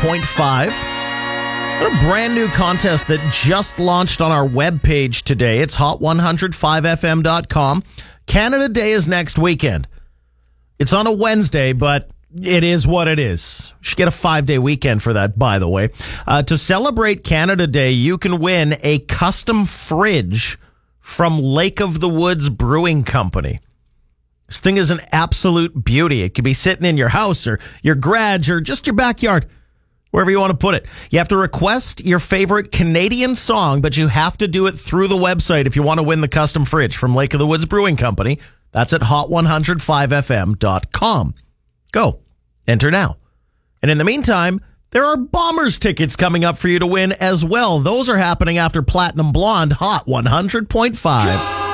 100.5. Got a brand new contest that just launched on our webpage today. It's hot105fm.com. Canada Day is next weekend. It's on a Wednesday, but it is what it is. You should get a 5-day weekend for that, by the way. To celebrate Canada Day, you can win a custom fridge from Lake of the Woods Brewing Company. This thing is an absolute beauty. It could be sitting in your house or your garage or just your backyard, wherever you want to put it. You have to request your favorite Canadian song, but you have to do it through the website if you want to win the custom fridge from Lake of the Woods Brewing Company. That's at hot105fm.com. Go. Enter now. And in the meantime, there are Bombers tickets coming up for you to win as well. Those are happening after Platinum Blonde, Hot 100.5.